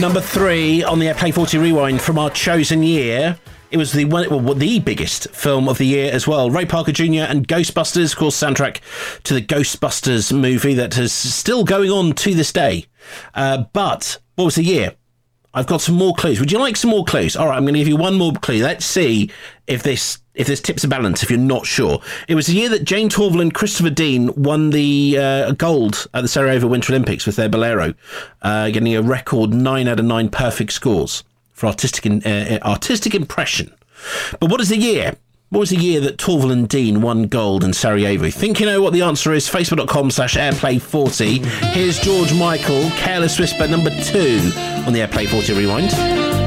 Number 3 on the Airplay 40 Rewind from our chosen year. It was the biggest film of the year as well. Ray Parker Jr. and Ghostbusters, of course, soundtrack to the Ghostbusters movie that is still going on to this day. But what was the year? I've got some more clues. Would you like some more clues? All right, I'm going to give you one more clue. Let's see if this tips a balance, if you're not sure. It was the year that Jane Torvill and Christopher Dean won the gold at the Sarajevo Winter Olympics with their Bolero, getting a record 9 out of 9 perfect scores for artistic impression. But what is the year? What was the year that Torvill and Dean won gold in Sarajevo? Think you know what the answer is? Facebook.com/Airplay40. Here's George Michael, Careless Whisper, number 2 on the Airplay 40 Rewind.